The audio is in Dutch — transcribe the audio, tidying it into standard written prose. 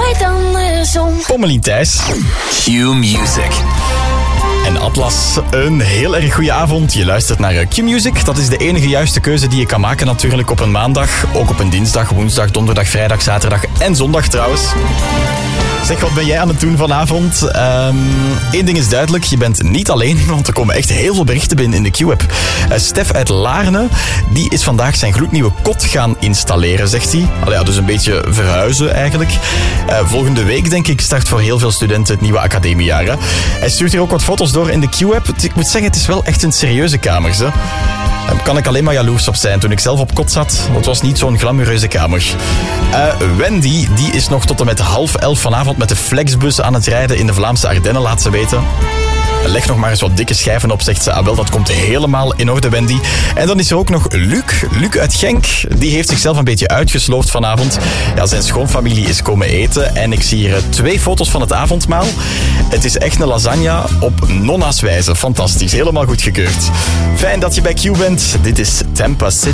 nooit andersom. Pommelien Thijs. Q-Music. En Atlas, een heel erg goede avond. Je luistert naar Q-Music. Dat is de enige juiste keuze die je kan maken natuurlijk op een maandag. Ook op een dinsdag, woensdag, donderdag, vrijdag, zaterdag en zondag trouwens. Zeg, wat ben jij aan het doen vanavond? Eén ding is duidelijk, je bent niet alleen, want er komen echt heel veel berichten binnen in de Q-app. Stef uit Laarne, die is vandaag zijn gloednieuwe kot gaan installeren, zegt hij. Allee, ja, dus een beetje verhuizen eigenlijk. Volgende week, denk ik, start voor heel veel studenten het nieuwe academiejaar. Hè? Hij stuurt hier ook wat foto's door in de Q-app. Ik moet zeggen, het is wel echt een serieuze kamer, hè? Daar kan ik alleen maar jaloers op zijn. Toen ik zelf op kot zat, dat was niet zo'n glamoureuze kamer. Wendy, die is nog tot en met 10:30 vanavond met de Flexbus aan het rijden in de Vlaamse Ardennen, laat ze weten. Leg nog maar eens wat dikke schijven op, zegt ze. Ah, wel, dat komt helemaal in orde, Wendy. En dan is er ook nog Luc. Luc uit Genk. Die heeft zichzelf een beetje uitgesloofd vanavond. Ja, zijn schoonfamilie is komen eten. En ik zie hier 2 foto's van het avondmaal. Het is echt een lasagne op nonna's wijze. Fantastisch. Helemaal goedgekeurd. Fijn dat je bij Q bent. Dit is Tampa City.